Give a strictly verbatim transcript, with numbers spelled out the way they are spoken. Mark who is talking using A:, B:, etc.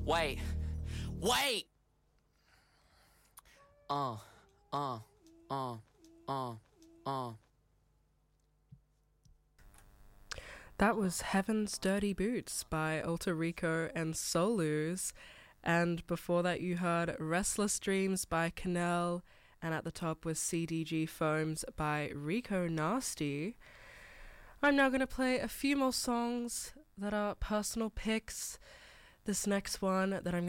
A: Wait. Wait! Uh, uh, uh, uh, uh.
B: That was Heaven's Dirty Boots by Alter Rico and Solus. And before that you heard Restless Dreams by Canel. And at the top was C D G Foams by Rico Nasty. I'm now going to play a few more songs that are personal picks. This next one that I'm